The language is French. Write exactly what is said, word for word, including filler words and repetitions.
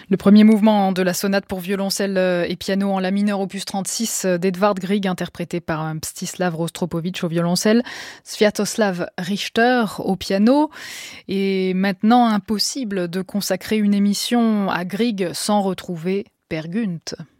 Le premier mouvement de la sonate pour violoncelle et piano en la mineur opus trente-six d'Edvard Grieg, interprété par Mstislav Rostropovitch au violoncelle, Sviatoslav Richter au piano. Et maintenant, impossible de consacrer une émission à Grieg sans retrouver Per Gynt.